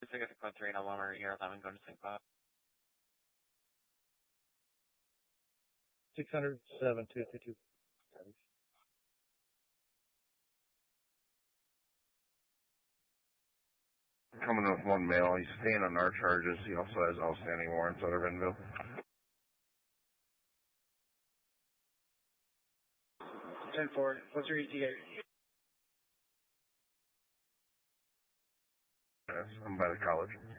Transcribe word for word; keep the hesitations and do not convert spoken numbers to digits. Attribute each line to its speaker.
Speaker 1: Six code three, no longer year eleven, going to Saint Cloud.
Speaker 2: Six hundred seven two two two.
Speaker 3: Coming with one mail. He's staying on our charges. He also has outstanding warrants out of Renville.
Speaker 4: ten four. What's your E T A?
Speaker 3: Yes, I'm by the college.